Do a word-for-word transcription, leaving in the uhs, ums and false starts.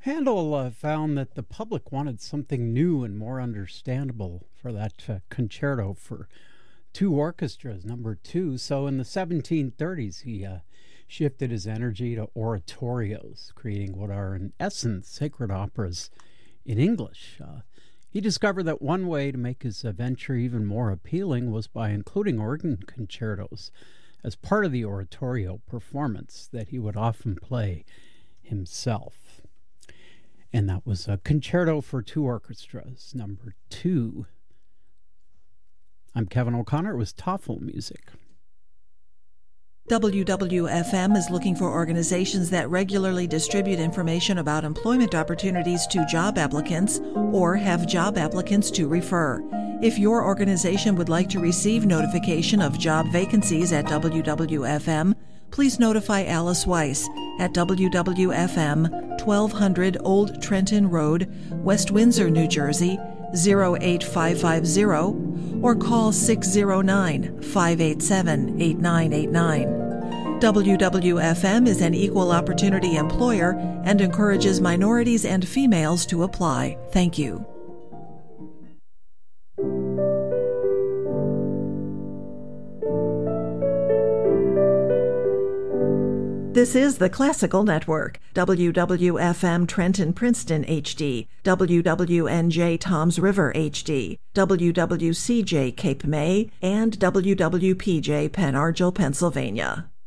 Handel uh, found that the public wanted something new and more understandable for that uh, concerto for two orchestras, number two. So in the seventeen thirties, he uh, shifted his energy to oratorios, creating what are, in essence, sacred operas in English. Uh, he discovered that one way to make his uh, venture even more appealing was by including organ concertos as part of the oratorio performance that he would often play himself. And that was a concerto for two orchestras, number two. I'm Kevin O'Connor. It was Toffel Music. W W F M is looking for organizations that regularly distribute information about employment opportunities to job applicants or have job applicants to refer. If your organization would like to receive notification of job vacancies at W W F M, please notify Alice Weiss at W W F M, twelve hundred Old Trenton Road, West Windsor, New Jersey, zero eight five five zero, or call six zero nine, five eight seven, eight nine eight nine. W W F M is an equal opportunity employer and encourages minorities and females to apply. Thank you. This is the Classical Network, W W F M Trenton Princeton H D, W W N J Toms River H D, W W C J Cape May, and W W P J Penn Argyl, Pennsylvania.